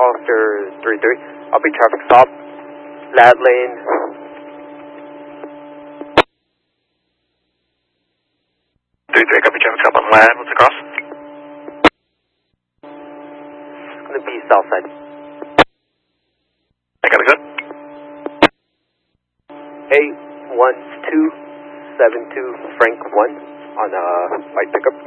Hollister 33. I'll be traffic stop. Lad lane. Copy traffic stop on Lad. What's across? It's going to be south side. I got it good. Hey, 1272 Frank 1 on white pickup.